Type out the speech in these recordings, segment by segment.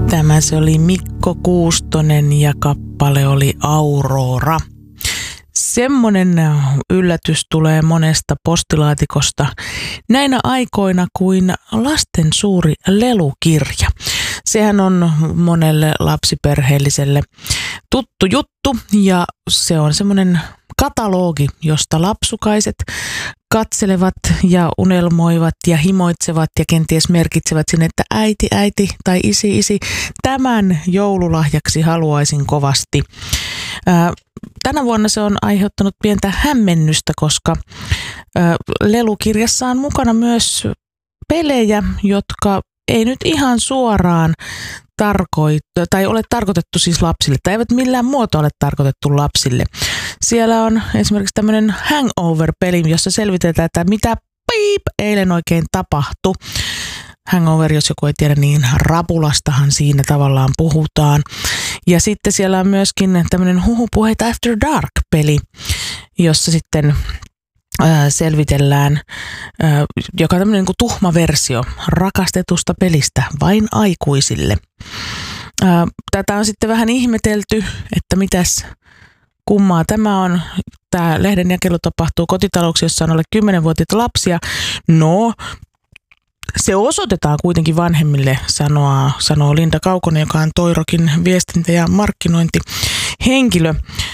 Tämä se oli Mikko Kuustonen ja kappale oli Aurora. Semmoinen yllätys tulee monesta postilaatikosta näinä aikoina kuin lasten suuri lelukirja. Sehän on monelle lapsiperheelliselle tuttu juttu ja se on semmoinen katalogi, josta lapsukaiset katselevat ja unelmoivat ja himoitsevat ja kenties merkitsevät sinne, että äiti tai isi, tämän joululahjaksi haluaisin kovasti. Tänä vuonna se on aiheuttanut pientä hämmennystä, koska lelukirjassa on mukana myös pelejä, jotka ei nyt ihan suoraan ole tarkoitettu siis lapsille, tai eivät millään muotoa ole tarkoitettu lapsille. Siellä on esimerkiksi tämmöinen Hangover-peli, jossa selvitetään, että mitä eilen oikein tapahtui. Hangover, jos joku ei tiedä, niin rapulastahan siinä tavallaan puhutaan. Ja sitten siellä on myöskin tämmöinen Huhupuheita After Dark-peli, jossa sitten selvitellään, joka on tämmöinen niin kuin tuhma versio rakastetusta pelistä vain aikuisille. Tätä on sitten vähän ihmetelty, että mitäs kummaa tämä on. Tämä lehden jakelu tapahtuu kotitalouksissa, jossa on alle 10-vuotiaita lapsia. No, se osoitetaan kuitenkin vanhemmille, sanoo Linda Kaukonen, joka on Toirokin viestintä- ja markkinointihenkilö.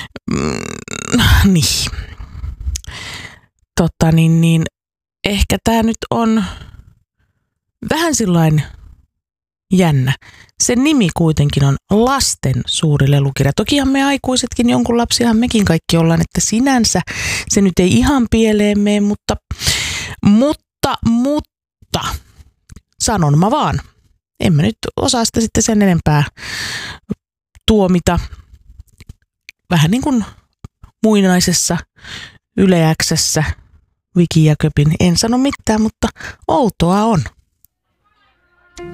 Niin. Ehkä tämä nyt on vähän sillain jännä. Sen nimi kuitenkin on lasten suuri lelukirja. Tokihan me aikuisetkin, jonkun lapsiahan mekin kaikki ollaan, että sinänsä se nyt ei ihan pieleen mene, mutta sanon mä vaan. En mä nyt osaa sitä sitten sen enempää tuomita. Vähän niin kuin muinaisessa Yle X:ssä Viki ja Köpin. En sano mitään, mutta outoa on.